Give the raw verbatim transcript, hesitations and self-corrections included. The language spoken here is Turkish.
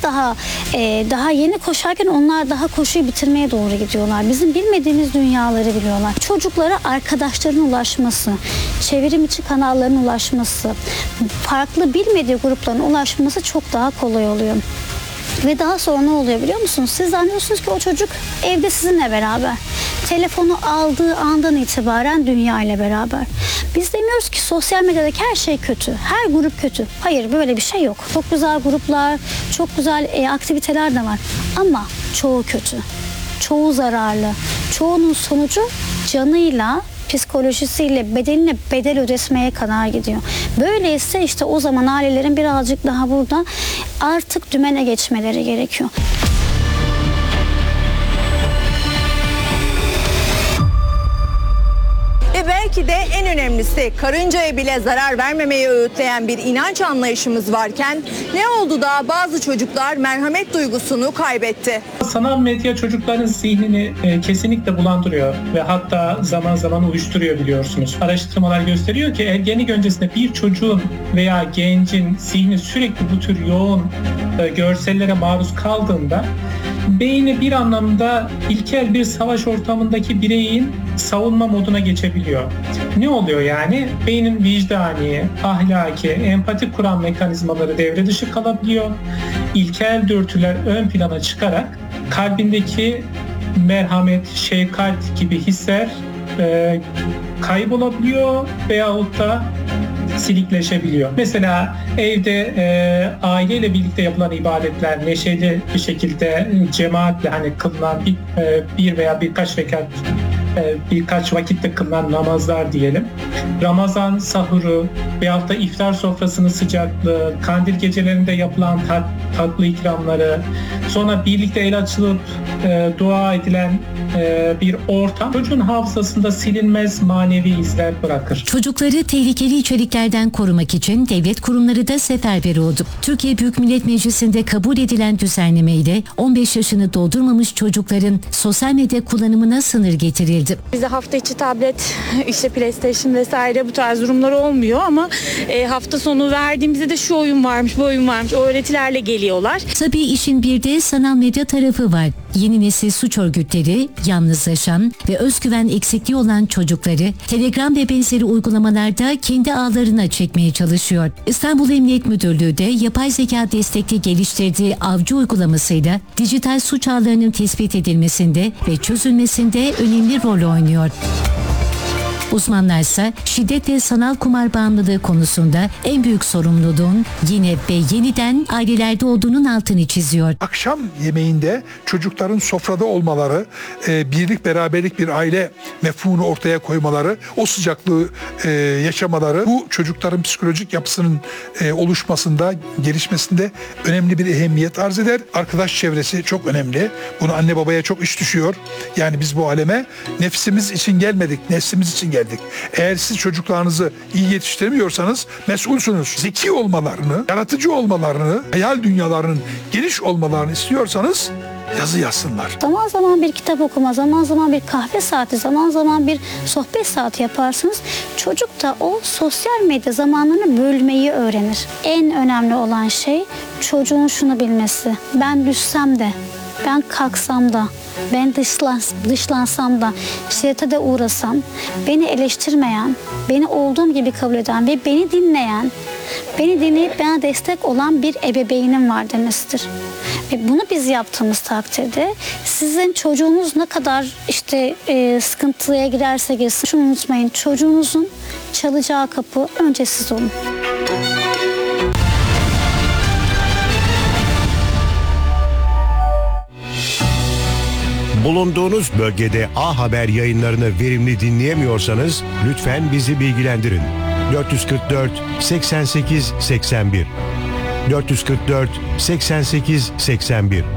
daha e, daha yeni koşarken onlar daha koşuyu bitirmeye doğru gidiyorlar. Bizim bilmediğimiz dünyaları biliyorlar. Çocuklara arkadaşlarına ulaşması, çevrim içi kanalların ulaşması, farklı bilmediği grupların ulaşması çok daha kolay oluyor. Ve daha sonra ne oluyor biliyor musunuz? Siz zannediyorsunuz ki o çocuk evde sizinle beraber. Telefonu aldığı andan itibaren dünya ile beraber. Biz demiyoruz ki sosyal medyadaki her şey kötü. Her grup kötü. Hayır, böyle bir şey yok. Çok güzel gruplar, çok güzel e, aktiviteler de var. Ama çoğu kötü. Çoğu zararlı. Çoğunun sonucu canıyla, psikolojisiyle, bedenine bedel ödetmeye kadar gidiyor. Böyleyse işte o zaman ailelerin birazcık daha burada artık dümene geçmeleri gerekiyor. Ve belki de en önemlisi, karıncaya bile zarar vermemeyi öğütleyen bir inanç anlayışımız varken ne oldu da bazı çocuklar merhamet duygusunu kaybetti? Sanal medya çocukların zihnini e, kesinlikle bulandırıyor ve hatta zaman zaman uyuşturuyor, biliyorsunuz. Araştırmalar gösteriyor ki ergenlik öncesinde bir çocuğun veya gencin zihni sürekli bu tür yoğun e, görsellere maruz kaldığında beyni bir anlamda ilkel bir savaş ortamındaki bireyin savunma moduna geçebiliyor. Ne oluyor yani? Beynin vicdani, ahlaki, empati kuran mekanizmaları devre dışı kalabiliyor. İlkel dürtüler ön plana çıkarak kalbindeki merhamet, şefkat gibi hisler e, kaybolabiliyor veyahut da silikleşebiliyor. Mesela evde e, aileyle birlikte yapılan ibadetler, neşeli bir şekilde cemaatle hani kılınan bir, e, bir veya birkaç rekat e, birkaç vakitte kılınan namazlar diyelim. Ramazan sahuru veyahut da iftar sofrasının sıcaklığı, kandil gecelerinde yapılan tat, tatlı ikramları, sonra birlikte el açılıp e, dua edilen e, bir ortam çocuğun hafızasında silinmez manevi izler bırakır. Çocukları tehlikeli içeriklerden korumak için devlet kurumları da seferber oldu. Türkiye Büyük Millet Meclisi'nde kabul edilen düzenlemeyle on beş yaşını doldurmamış çocukların sosyal medya kullanımına sınır getirildi. Bize hafta içi tablet, işte PlayStation vesaire bu tarz durumlar olmuyor ama e, hafta sonu verdiğimizde de şu oyun varmış, bu oyun varmış, o öğretilerle geliyorlar. Tabii işin bir de sanal medya tarafı var. Yeni nesil suç örgütleri yalnızlaşan ve özgüven eksikliği olan çocukları Telegram ve benzeri uygulamalarda kendi ağlarına çekmeye çalışıyor. İstanbul Emniyet Müdürlüğü de yapay zeka destekli geliştirdiği Avcı uygulamasıyla dijital suç ağlarının tespit edilmesinde ve çözülmesinde önemli rol oynuyor. Uzmanlar ise şiddet ve sanal kumar bağımlılığı konusunda en büyük sorumluluğun yine ve yeniden ailelerde olduğunun altını çiziyor. Akşam yemeğinde çocukların sofrada olmaları, e, birlik beraberlik bir aile mefhumunu ortaya koymaları, o sıcaklığı e, yaşamaları bu çocukların psikolojik yapısının e, oluşmasında, gelişmesinde önemli bir ehemmiyet arz eder. Arkadaş çevresi çok önemli. Bunu anne babaya çok iş düşüyor. Yani biz bu aleme nefsimiz için gelmedik, neslimiz için geldik. Eğer siz çocuklarınızı iyi yetiştiremiyorsanız mesulsünüz. Zeki olmalarını, yaratıcı olmalarını, hayal dünyalarının geniş olmalarını istiyorsanız yazı yazsınlar. Zaman zaman bir kitap okuma, zaman zaman bir kahve saati, zaman zaman bir sohbet saati yaparsınız. Çocuk da o sosyal medya zamanını bölmeyi öğrenir. En önemli olan şey çocuğun şunu bilmesi. Ben düşsem de, ben kalksam da, ben dışlans, dışlansam da, şiddete de uğrasam, beni eleştirmeyen, beni olduğum gibi kabul eden ve beni dinleyen, beni dinleyip bana destek olan bir ebeveynim var demesidir. Ve bunu biz yaptığımız takdirde sizin çocuğunuz ne kadar işte e, sıkıntıya girerse girsin, şunu unutmayın, çocuğunuzun çalacağı kapı önce siz olun. Bulunduğunuz bölgede A Haber yayınlarını verimli dinleyemiyorsanız lütfen bizi bilgilendirin. dört yüz kırk dört seksen sekiz seksen bir dört yüz kırk dört seksen sekiz seksen bir